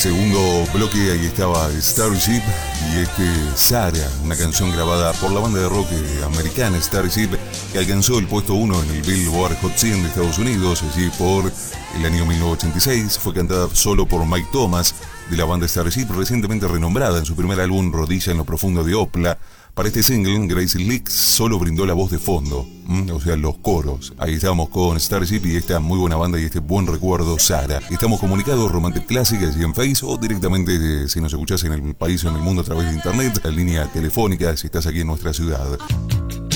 Segundo bloque, ahí estaba Starship y Sarah, una canción grabada por la banda de rock americana Starship que alcanzó el puesto 1 en el Billboard Hot 100 de Estados Unidos, allí por el año 1986. Fue cantada solo por Mike Thomas de la banda Starship, recientemente renombrada en su primer álbum Rodilla en lo profundo de Opla. Para este single, Gracie Leaks solo brindó la voz de fondo, o sea, los coros. Ahí estábamos con Starship y esta muy buena banda y este buen recuerdo, Sara. Estamos comunicados, Romantic Classic, allí en Face, o directamente si nos escuchás en el país o en el mundo a través de internet, la línea telefónica si estás aquí en nuestra ciudad.